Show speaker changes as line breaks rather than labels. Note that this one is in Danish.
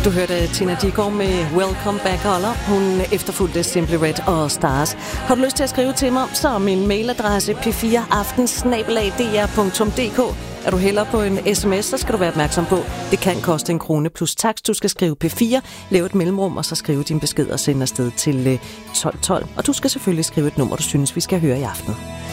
Du hørte Tina Dickow med Welcome Back Holler. Hun efterfulgte Simply Red og Stars. Har du lyst til at skrive til mig, så er min mailadresse p4aften@dr.dk. Er du hellere på en sms, så skal du være opmærksom på, det kan koste 1 krone plus takst. Du skal skrive P4, lave et mellemrum, og så skrive din besked og sende afsted til 1212. Og du skal selvfølgelig skrive et nummer, du synes, vi skal høre i aften.